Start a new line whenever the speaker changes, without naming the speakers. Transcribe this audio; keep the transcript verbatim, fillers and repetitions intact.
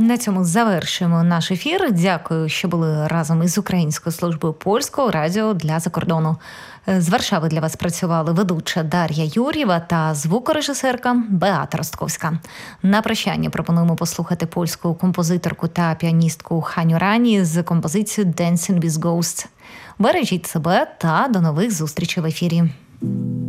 На цьому завершуємо наш ефір. Дякую, що були разом із Українською службою польського радіо для закордону. З Варшави для вас працювали ведуча Дар'я Юр'єва та звукорежисерка Беата Ростковська. На прощання пропонуємо послухати польську композиторку та піаністку Ханю Рані з композицією «Dancing with Ghosts». Бережіть себе та до нових зустрічей в ефірі.